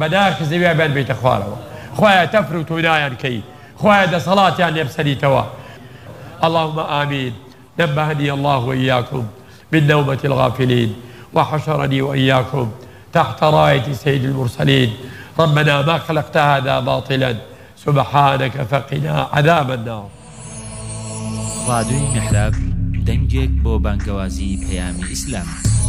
بەداخ زەویە بێن بێتە خوارەوە خوایە تەفروت و نایان کەی خوایە دەسەڵاتیان لێبسەریتەوە اللهم آمين نبهني الله وإياكم من نومة الغافلين وحشرني وإياكم تحت راية سيد المرسلين ربنا ما خلقت هذا باطلا سبحانك فقنا عذاب النار راديو محراب دەنگێک بۆ بانگەوازی پەیامی ئیسلام